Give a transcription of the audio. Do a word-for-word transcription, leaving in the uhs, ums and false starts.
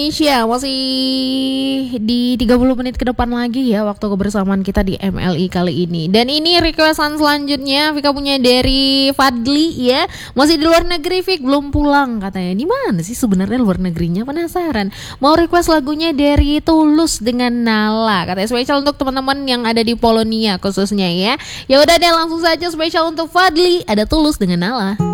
Indonesia masih di tiga puluh menit ke depan lagi ya waktu kebersamaan kita di M L I kali ini. Dan ini requestan selanjutnya Vika punya dari Fadli ya. Masih di luar negeri, Vik, belum pulang katanya. Di mana sih sebenarnya luar negerinya? Penasaran. Mau request lagunya dari Tulus dengan Nala. Katanya spesial untuk teman-teman yang ada di Polonia khususnya ya. Ya udah deh, langsung saja spesial untuk Fadli, ada Tulus dengan Nala.